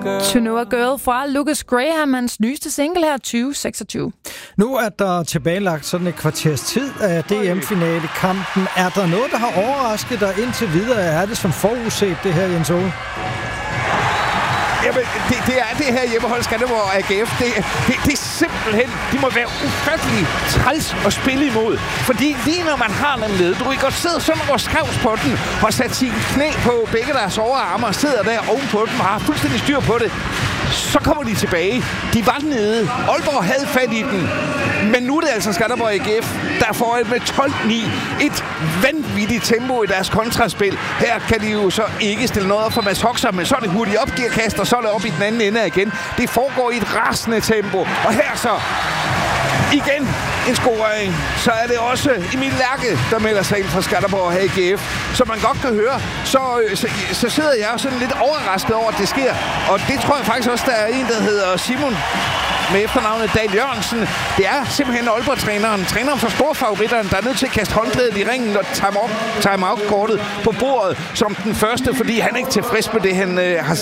To Know a Girl fra Lucas Graham, hans nyeste single her, 2026. Nu er der tilbagelagt sådan et kvarters tid af DM-finale-kampen. Er der noget, der har overrasket dig indtil videre? Er det som forudset, det her, Jens Ole? Jamen, det er det her hjemmehold Skanderborg og AGF. Det er simpelthen, de må være ufattelig træls at spille imod. Fordi lige når man har dem nede, du kan godt sidde sådan over skavs på den og sætte sine knæ på begge deres overarme og sidder der ovenpå dem og har fuldstændig styr på det. Så kommer de tilbage. De var nede. Aalborg havde fat i den. Men nu er det altså Skanderborg og AGF, der får et med 12-9. Et vanvittigt tempo i deres kontraspil. Her kan de jo så ikke stille noget op for Mads Hoxer, men så er det hurtigt opgearkast, og så er det op i den anden ende igen. Det foregår i et rasende tempo. Og her så igen en scoring. Så er det også Emil Lærke, der melder sig ind fra Skanderborg og AGF. Som man godt kan høre, så sidder jeg sådan lidt overrasket over, at det sker. Og det tror jeg faktisk også, der er en, der hedder Simon med efternavnet Dahl Jørgensen. Det er simpelthen træneren for storfavoritterne, der er nødt til at kaste håndklædet i ringen og time-out-kortet på bordet som den første, fordi han ikke er tilfreds med det, han har